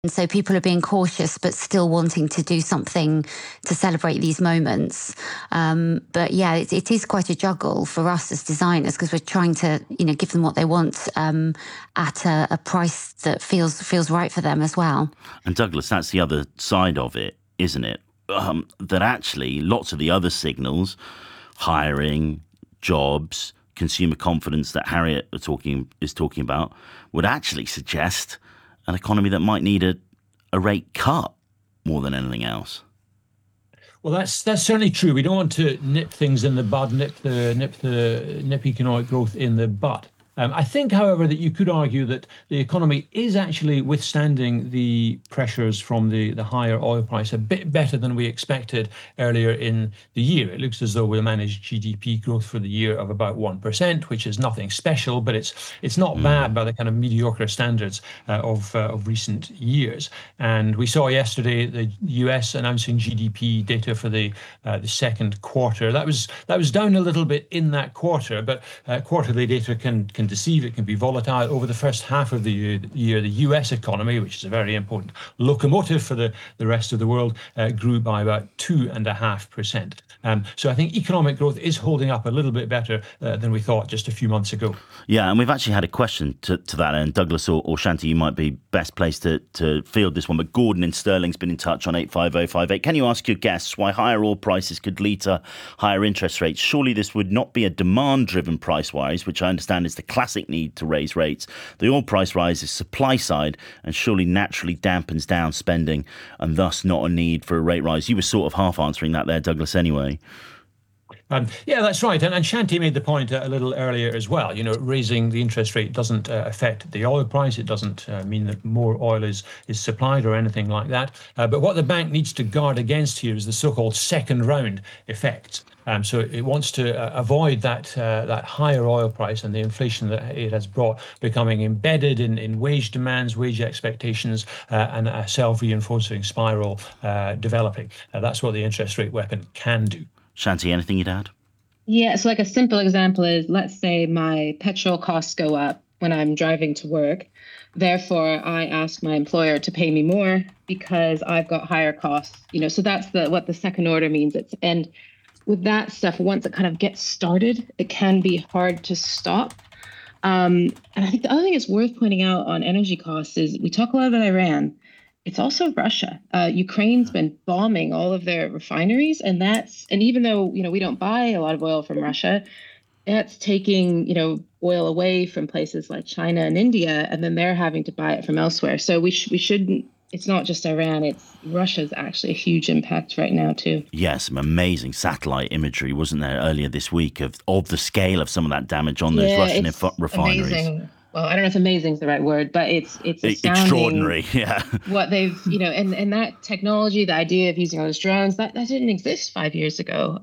And so people are being cautious, but still wanting to do something to celebrate these moments. But yeah, it is quite a juggle for us as designers, because we're trying to, give them what they want at a price that feels right for them as well. And Douglas, that's the other side of it, isn't it? That actually lots of the other signals, hiring, jobs, consumer confidence that Harriet is talking about, would actually suggest an economy that might need a rate cut more than anything else. Well, that's certainly true. We don't want to nip things in the bud, nip economic growth in the bud. I think, however, that you could argue that the economy is actually withstanding the pressures from the higher oil price a bit better than we expected earlier in the year. It looks as though we'll manage GDP growth for the year of about 1%, which is nothing special, but it's not bad by the kind of mediocre standards of recent years. And we saw yesterday the US announcing GDP data for the second quarter. That was down a little bit in that quarter, but quarterly data can deceive, it can be volatile. Over the first half of the year, the US economy, which is a very important locomotive for the rest of the world, grew by about 2.5%. So I think economic growth is holding up a little bit better than we thought just a few months ago. Yeah, and we've actually had a question to that end. Douglas or Shanti, you might be best placed to field this one, but Gordon in Stirling's been in touch on 85058. Can you ask your guests why higher oil prices could lead to higher interest rates? Surely this would not be a demand-driven price rise, which I understand is the classic need to raise rates. The oil price rise is supply side and surely naturally dampens down spending and thus not a need for a rate rise. You were sort of half answering that there, Douglas, anyway. Yeah, that's right. And Shanti made the point a little earlier as well. Raising the interest rate doesn't affect the oil price. It doesn't mean that more oil is supplied or anything like that. But what the bank needs to guard against here is the so-called second round effect. So it wants to avoid that higher oil price and the inflation that it has brought becoming embedded in wage demands, wage expectations, and a self-reinforcing spiral developing. That's what the interest rate weapon can do. Shanti, anything you'd add? Yeah, so like a simple example is, let's say my petrol costs go up when I'm driving to work. Therefore, I ask my employer to pay me more because I've got higher costs. So that's what the second order means. And with that stuff, once it kind of gets started, it can be hard to stop. And I think the other thing that's worth pointing out on energy costs is we talk a lot about Iran. It's also Russia. Ukraine's been bombing all of their refineries, and even though we don't buy a lot of oil from Russia, that's taking oil away from places like China and India, and then they're having to buy it from elsewhere. So we shouldn't. It's not just Iran, it's Russia's actually a huge impact right now too. Yes, some amazing satellite imagery, wasn't there, earlier this week of the scale of some of that damage on those Russian refineries. Amazing. Well, I don't know if amazing is the right word, but it's astounding. Extraordinary, yeah. What they've, and that technology, the idea of using all those drones, that didn't exist 5 years ago.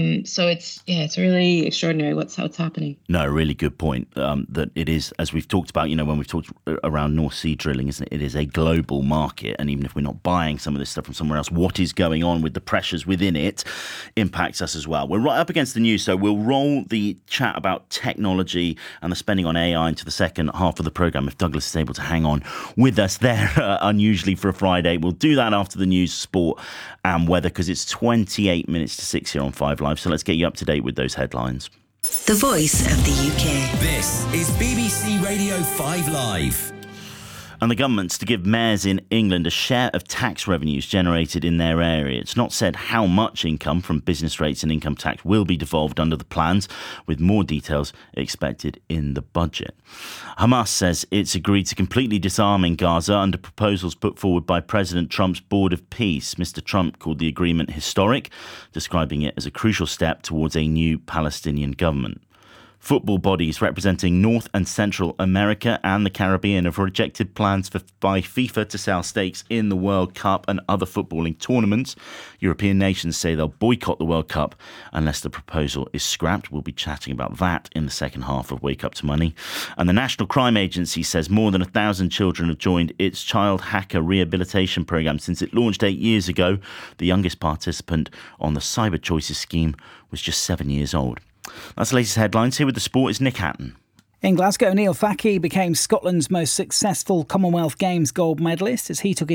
So it's really extraordinary what's happening. No, really good point. That it is, as we've talked about, when we've talked around North Sea drilling, isn't it? It is a global market, and even if we're not buying some of this stuff from somewhere else, what is going on with the pressures within it impacts us as well. We're right up against the news, so we'll roll the chat about technology and the spending on AI into the second half of the programme, if Douglas is able to hang on with us there, unusually for a Friday. We'll do that after the news, sport and weather, because it's 28 minutes to 6 here on 5 Live. So let's get you up to date with those headlines. The voice of the UK. This is BBC Radio 5 Live. And the government's to give mayors in England a share of tax revenues generated in their area. It's not said how much income from business rates and income tax will be devolved under the plans, with more details expected in the budget. Hamas says it's agreed to completely disarm in Gaza under proposals put forward by President Trump's Board of Peace. Mr. Trump called the agreement historic, describing it as a crucial step towards a new Palestinian government. Football bodies representing North and Central America and the Caribbean have rejected plans by FIFA to sell stakes in the World Cup and other footballing tournaments. European nations say they'll boycott the World Cup unless the proposal is scrapped. We'll be chatting about that in the second half of Wake Up to Money. And the National Crime Agency says more than 1,000 children have joined its child hacker rehabilitation programme since it launched 8 years ago. The youngest participant on the Cyber Choices scheme was just 7 years old. That's the latest headlines. Here with the sport is Nick Hatton. In Glasgow, Neil Fackie became Scotland's most successful Commonwealth Games gold medalist as he took his